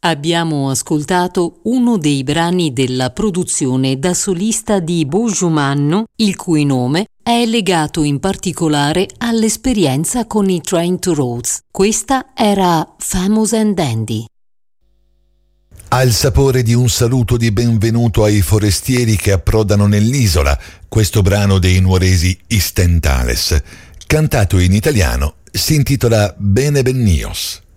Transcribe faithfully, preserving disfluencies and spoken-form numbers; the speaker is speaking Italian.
Abbiamo ascoltato uno dei brani della produzione da solista di Buju, il cui nome è legato in particolare all'esperienza con i Train to Rhodes. Questa era Famous and Dandy. Ha il sapore di un saluto di benvenuto ai forestieri che approdano nell'isola, questo brano dei nuoresi Istentales. Cantato in italiano, si intitola Bene Bennios.